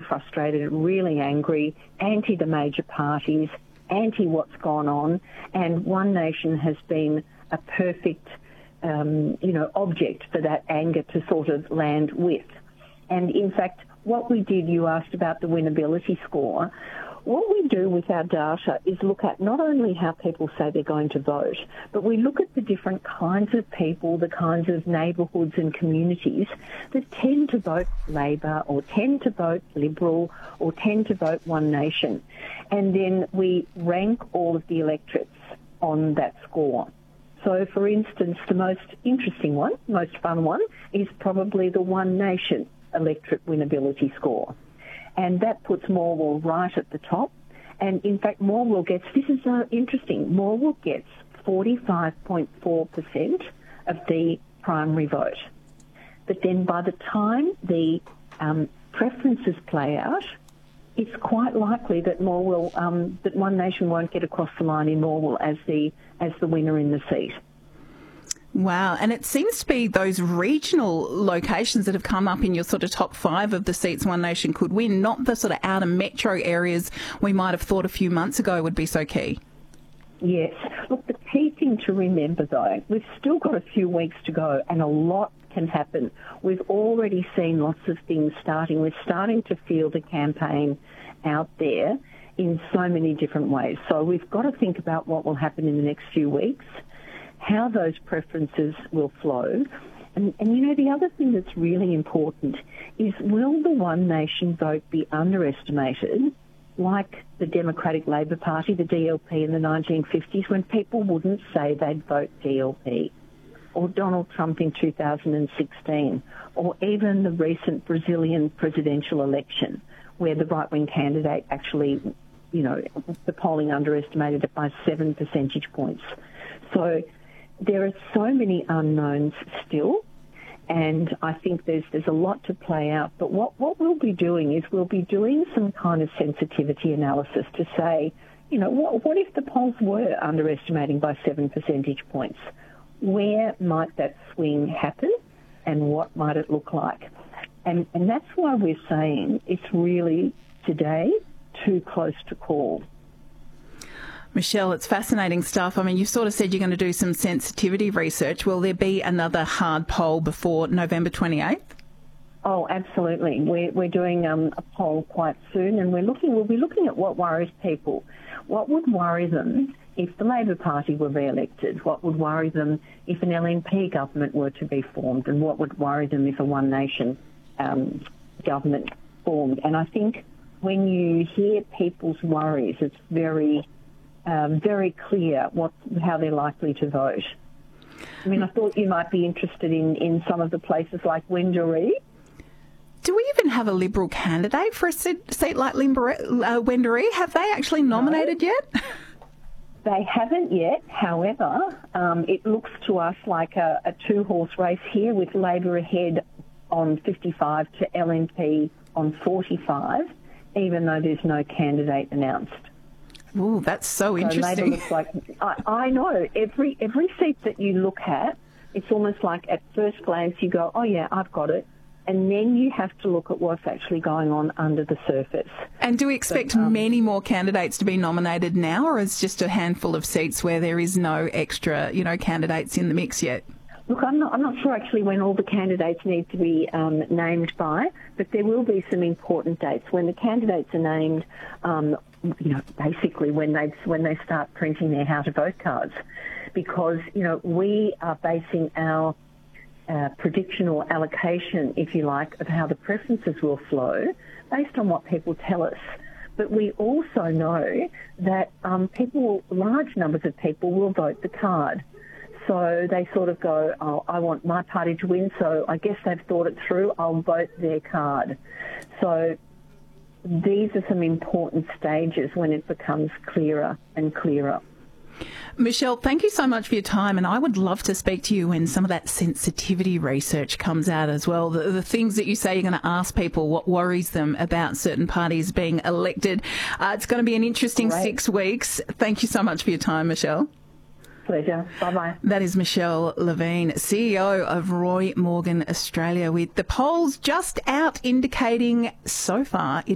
frustrated, really angry, anti the major parties, anti what's gone on, and One Nation has been a perfect, object for that anger to sort of land with. And in fact, what we did, you asked about the winnability score. What we do with our data is look at not only how people say they're going to vote, but we look at the different kinds of people, the kinds of neighbourhoods and communities that tend to vote Labor or tend to vote Liberal or tend to vote One Nation. And then we rank all of the electorates on that score. So, for instance, the most interesting one, most fun one, is probably the One Nation electorate winnability score. And that puts Morwell right at the top. And in fact, Morwell gets, this is interesting, Morwell gets 45.4% of the primary vote. But then by the time the preferences play out, it's quite likely that Morwell, that One Nation won't get across the line in Morwell as the winner in the seat. Wow. And it seems to be those regional locations that have come up in your sort of top 5 of the seats One Nation could win, not the sort of outer metro areas we might have thought a few months ago would be so key. Yes. Look, the key thing to remember, though, we've still got a few weeks to go and a lot can happen. We've already seen lots of things starting. We're starting to feel the campaign out there in so many different ways. So we've got to think about what will happen in the next few weeks, how those preferences will flow. And the other thing that's really important is, will the One Nation vote be underestimated, like the Democratic Labor Party, the DLP in the 1950s, when people wouldn't say they'd vote DLP, or Donald Trump in 2016, or even the recent Brazilian presidential election, where the right-wing candidate actually, the polling underestimated it by 7 percentage points. So there are so many unknowns still, and I think there's a lot to play out. But what we'll be doing is we'll be doing some kind of sensitivity analysis to say, what if the polls were underestimating by 7 percentage points? Where might that swing happen, and what might it look like? And that's why we're saying it's really, today, too close to call. Michelle, it's fascinating stuff. I mean, you sort of said you're going to do some sensitivity research. Will there be another hard poll before November 28th? Oh, absolutely. We're doing a poll quite soon, and we'll be looking at what worries people. What would worry them if the Labor Party were re-elected? What would worry them if an LNP government were to be formed? And what would worry them if a One Nation government formed? And I think when you hear people's worries, it's very clear how they're likely to vote. I mean, I thought you might be interested in some of the places like Wendouree. Do we even have a Liberal candidate for a seat like Wendouree? Have they actually nominated yet? They haven't yet. However, it looks to us like a two-horse race here, with Labor ahead on 55 to LNP on 45, even though there's no candidate announced. Oh, that's so interesting. Labor looks like, I know, every seat that you look at, it's almost like at first glance you go, oh yeah, I've got it. And then you have to look at what's actually going on under the surface. And do we expect many more candidates to be nominated now, or is just a handful of seats where there is no extra, candidates in the mix yet? Look, I'm not sure actually when all the candidates need to be named by, but there will be some important dates. When the candidates are named, basically when they start printing their how to vote cards, because, we are basing our prediction or allocation, if you like, of how the preferences will flow based on what people tell us. But we also know that large numbers of people will vote the card. So they sort of go, oh, I want my party to win, so I guess they've thought it through, I'll vote their card. So these are some important stages when it becomes clearer and clearer. Michelle, thank you so much for your time, and I would love to speak to you when some of that sensitivity research comes out as well. The things that you say you're going to ask people, what worries them about certain parties being elected. It's going to be an interesting 6 weeks. Thank you so much for your time, Michelle. Pleasure. Bye-bye. That is Michelle Levine, CEO of Roy Morgan Australia, with the polls just out indicating so far it